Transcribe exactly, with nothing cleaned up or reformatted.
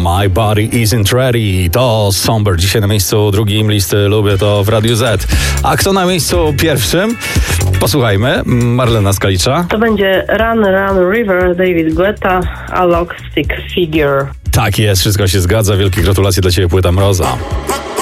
My Body Isn't Ready. To Somber. Dzisiaj na miejscu drugim listy Lubię to w Radiu Z. A kto na miejscu pierwszym? Posłuchajmy. Marlena Skalicza. To będzie Run Run River, David Guetta, Alok Stick Figure. Tak jest, wszystko się zgadza. Wielkie gratulacje dla Ciebie, płyta Mroza.